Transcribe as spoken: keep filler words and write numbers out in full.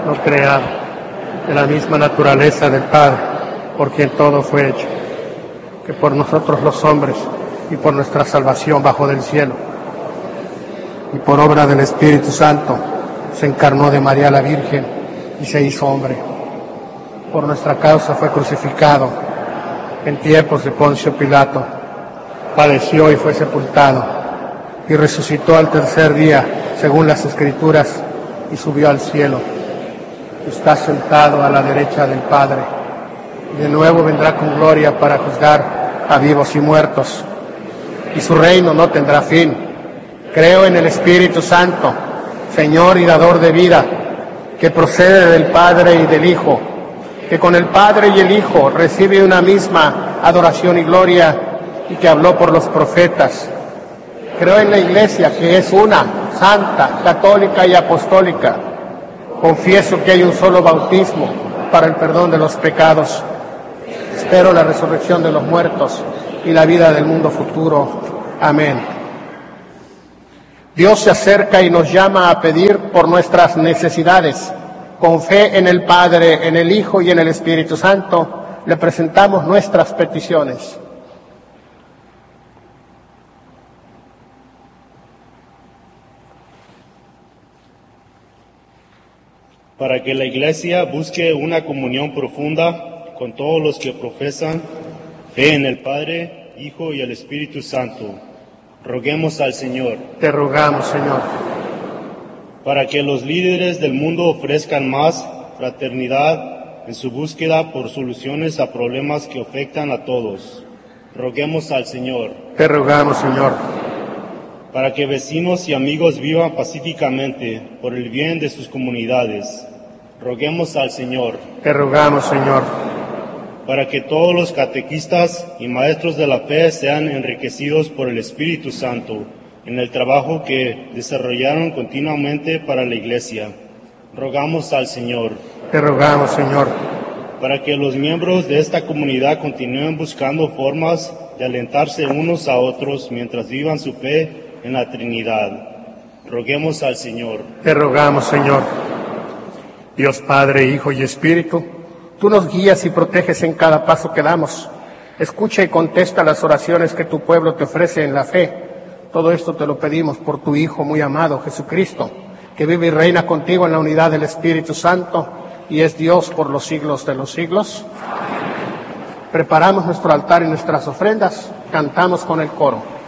no creado, de la misma naturaleza del Padre, por quien todo fue hecho, que por nosotros los hombres y por nuestra salvación bajo del cielo, y por obra del Espíritu Santo, se encarnó de María la Virgen y se hizo hombre. Por nuestra causa fue crucificado en tiempos de Poncio Pilato, padeció y fue sepultado, y resucitó al tercer día, según las Escrituras, y subió al cielo. Está sentado a la derecha del Padre, y de nuevo vendrá con gloria para juzgar a vivos y muertos, y su reino no tendrá fin. Creo en el Espíritu Santo, Señor y dador de vida, que procede del Padre y del Hijo, que con el Padre y el Hijo recibe una misma adoración y gloria, y que habló por los profetas. Creo en la Iglesia, que es una, santa, católica y apostólica. Confieso que hay un solo bautismo para el perdón de los pecados. Espero la resurrección de los muertos y la vida del mundo futuro. Amén. Dios se acerca y nos llama a pedir por nuestras necesidades. Con fe en el Padre, en el Hijo y en el Espíritu Santo, le presentamos nuestras peticiones. Para que la Iglesia busque una comunión profunda con todos los que profesan fe en el Padre, Hijo y el Espíritu Santo, roguemos al Señor. Te rogamos, Señor. Para que los líderes del mundo ofrezcan más fraternidad en su búsqueda por soluciones a problemas que afectan a todos, roguemos al Señor. Te rogamos, Señor. Para que vecinos y amigos vivan pacíficamente por el bien de sus comunidades, roguemos al Señor. Te rogamos, Señor. Para que todos los catequistas y maestros de la fe sean enriquecidos por el Espíritu Santo en el trabajo que desarrollaron continuamente para la Iglesia, rogamos al Señor. Te rogamos, Señor. Para que los miembros de esta comunidad continúen buscando formas de alentarse unos a otros mientras vivan su fe en la Trinidad, roguemos al Señor. Te rogamos, Señor. Dios Padre, Hijo y Espíritu, tú nos guías y proteges en cada paso que damos. Escucha y contesta las oraciones que tu pueblo te ofrece en la fe. Todo esto te lo pedimos por tu Hijo muy amado, Jesucristo, que vive y reina contigo en la unidad del Espíritu Santo y es Dios por los siglos de los siglos. Preparamos nuestro altar y nuestras ofrendas, cantamos con el coro.